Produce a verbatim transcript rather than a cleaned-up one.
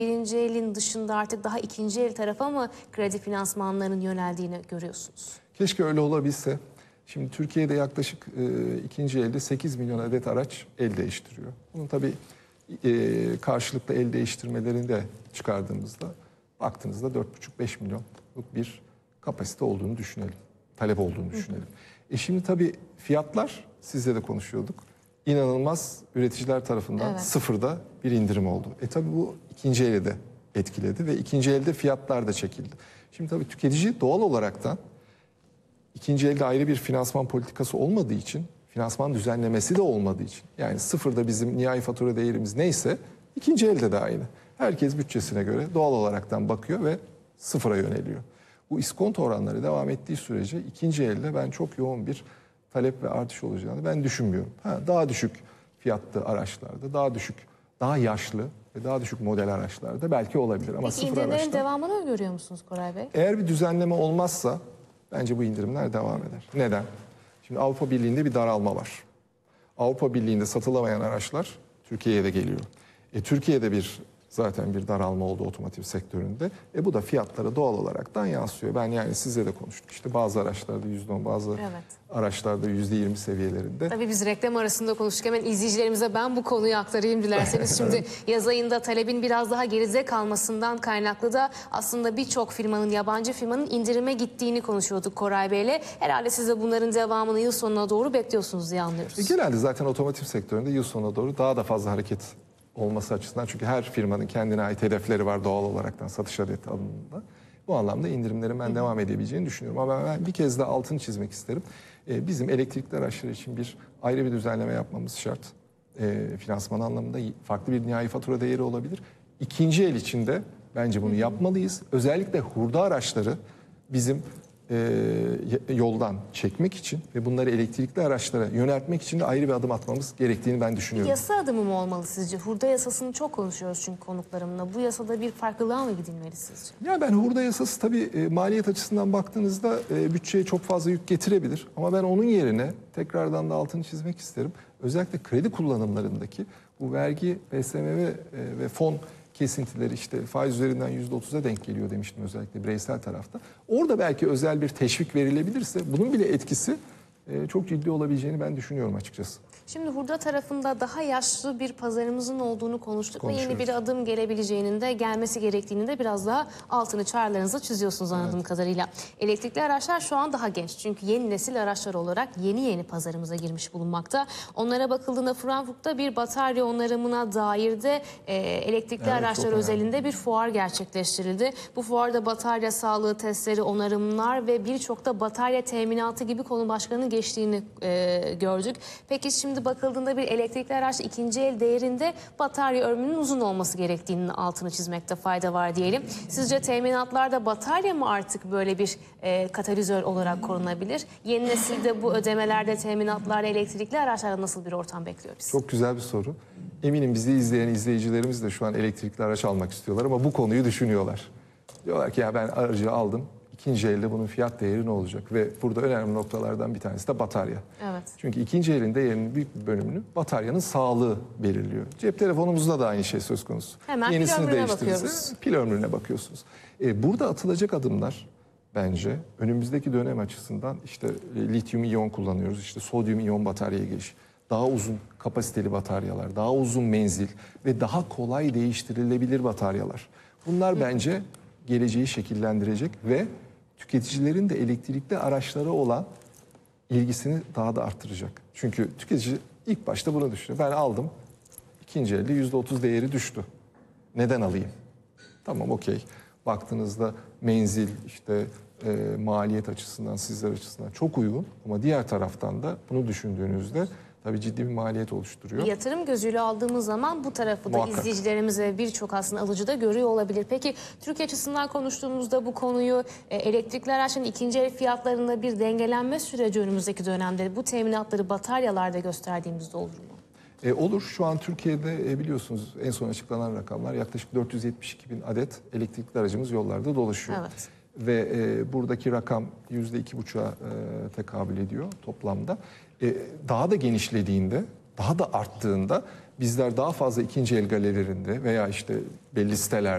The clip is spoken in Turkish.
birinci elin dışında artık daha ikinci el tarafa mı kredi finansmanlarının yöneldiğini görüyorsunuz? Keşke öyle olabilse. Şimdi Türkiye'de yaklaşık e, ikinci elde sekiz milyon adet araç el değiştiriyor. Bunun tabii e, karşılıklı el değiştirmelerini de çıkardığımızda baktığınızda dört buçuk beş milyonluk bir kapasite olduğunu düşünelim. Talep olduğunu düşünelim. E şimdi tabii fiyatlar, sizle de konuşuyorduk, İnanılmaz üreticiler tarafından evet. sıfırda bir indirim oldu. E tabii bu ikinci elde de etkiledi ve ikinci elde fiyatlar da çekildi. Şimdi tabii tüketici doğal olaraktan ikinci elde ayrı bir finansman politikası olmadığı için, finansman düzenlemesi de olmadığı için, yani sıfırda bizim nihai fatura değerimiz neyse ikinci elde de aynı. Herkes bütçesine göre doğal olaraktan bakıyor ve sıfıra yöneliyor. Bu iskonto oranları devam ettiği sürece ikinci elde ben çok yoğun bir talep ve artış olacağını ben düşünmüyorum. Ha, daha düşük fiyatlı araçlarda, daha düşük, daha yaşlı ve daha düşük model araçlarda belki olabilir. Ama Peki sıfır indirimlerin araçta, devamını görüyor musunuz Koray Bey? eğer bir düzenleme olmazsa bence bu indirimler devam eder. Neden? Şimdi Avrupa Birliği'nde bir daralma var. Avrupa Birliği'nde satılamayan araçlar Türkiye'ye de geliyor. E, Türkiye'de bir zaten bir daralma oldu otomotiv sektöründe. E bu da fiyatlara doğal olaraktan yansıyor. Ben yani sizle de konuştuk. İşte bazı araçlarda yüzde on, bazı evet. araçlarda yüzde yirmi seviyelerinde. Tabii biz reklam arasında konuştuk. Hemen izleyicilerimize ben bu konuyu aktarayım dilerseniz. Şimdi yaz ayında talebin biraz daha geride kalmasından kaynaklı da aslında birçok firmanın, yabancı firmanın indirime gittiğini konuşuyorduk Koray Bey'le. Herhalde siz de bunların devamını yıl sonuna doğru bekliyorsunuz diye anlıyoruz. E genelde zaten otomotiv sektöründe yıl sonuna doğru daha da fazla hareket olması açısından, çünkü her firmanın kendine ait hedefleri var doğal olaraktan satış adeti alımında. Bu anlamda indirimlerin ben Hı. devam edebileceğini düşünüyorum. Ama ben bir kez daha altını çizmek isterim. Ee, bizim elektrikli araçlar için bir ayrı bir düzenleme yapmamız şart. Ee, finansman anlamında farklı bir nihai fatura değeri olabilir. İkinci el için de bence bunu Hı. yapmalıyız. Özellikle hurda araçları bizim E, yoldan çekmek için ve bunları elektrikli araçlara yöneltmek için de ayrı bir adım atmamız gerektiğini ben düşünüyorum. Yasa adımı mı olmalı sizce? Hurda yasasını çok konuşuyoruz çünkü konuklarımla. Bu yasada bir farklılığa mı gidilmeli sizce? Ya ben hurda yasası tabii e, maliyet açısından baktığınızda e, bütçeye çok fazla yük getirebilir. Ama ben onun yerine tekrardan da altını çizmek isterim. Özellikle kredi kullanımlarındaki bu vergi, B S M V e, ve fon kesintileri işte faiz üzerinden yüzde otuza denk geliyor demiştim özellikle bireysel tarafta. Orada belki özel bir teşvik verilebilirse bunun bile etkisi e, çok ciddi olabileceğini ben düşünüyorum açıkçası. Şimdi hurda tarafında daha yaşlı bir pazarımızın olduğunu konuştuk ve yeni bir adım gelebileceğinin de gelmesi gerektiğini de biraz daha altını çağrılarınızda çiziyorsunuz anladığım evet. kadarıyla. Elektrikli araçlar şu an daha genç çünkü yeni nesil araçlar olarak yeni yeni pazarımıza girmiş bulunmakta. Onlara bakıldığında Frankfurt'ta bir batarya onarımına dair de e, elektrikli evet, araçlar özelinde bir fuar gerçekleştirildi. Bu fuarda batarya sağlığı testleri, onarımlar ve birçok da batarya teminatı gibi konu başlığının geçtiğini e, gördük. Peki şimdi bakıldığında bir elektrikli araç ikinci el değerinde batarya ömrünün uzun olması gerektiğinin altını çizmekte fayda var diyelim. Sizce teminatlarda batarya mı artık böyle bir e, katalizör olarak korunabilir? Yeni nesilde bu ödemelerde, teminatlarda, elektrikli araçlarda nasıl bir ortam bekliyor biz? Çok güzel bir soru. Eminim bizi izleyen izleyicilerimiz de şu an elektrikli araç almak istiyorlar ama bu konuyu düşünüyorlar. Diyorlar ki ya ben aracı aldım. İkinci elde bunun fiyat değeri ne olacak? Ve burada önemli noktalardan bir tanesi de batarya. Evet. Çünkü ikinci elin değerinin büyük bir bölümünü bataryanın sağlığı belirliyor. Cep telefonumuzda da aynı şey söz konusu. Hemen Yenisini pil ömrüne bakıyoruz. Pil ömrüne bakıyorsunuz. Ee, burada atılacak adımlar bence önümüzdeki dönem açısından işte e, lityum iyon kullanıyoruz. İşte sodyum iyon bataryaya geliş. Daha uzun kapasiteli bataryalar, daha uzun menzil ve daha kolay değiştirilebilir bataryalar. Bunlar Hı. bence geleceği şekillendirecek ve tüketicilerin de elektrikli araçlara olan ilgisini daha da arttıracak. Çünkü tüketici ilk başta bunu düşünüyor. Ben aldım, ikinci elde yüzde otuz değeri düştü. Neden alayım? Tamam, okey. Baktığınızda menzil, işte e, maliyet açısından, sizler açısından çok uygun. Ama diğer taraftan da bunu düşündüğünüzde tabii ciddi bir maliyet oluşturuyor. Yatırım gözüyle aldığımız zaman bu tarafı da Muhakkak. izleyicilerimiz ve birçok aslında alıcı da görüyor olabilir. Peki Türkiye açısından konuştuğumuzda bu konuyu e, elektrikli araçların ikinci el fiyatlarında bir dengelenme süreci önümüzdeki dönemde bu teminatları bataryalarda gösterdiğimizde olur mu? E, olur. Şu an Türkiye'de e, biliyorsunuz en son açıklanan rakamlar yaklaşık dört yüz yetmiş iki bin adet elektrikli aracımız yollarda dolaşıyor. Evet. Ve e, buradaki rakam yüzde iki buçuğa e, tekabül ediyor toplamda. E, daha da genişlediğinde, daha da arttığında bizler daha fazla ikinci el galerilerinde veya işte belli sitelerde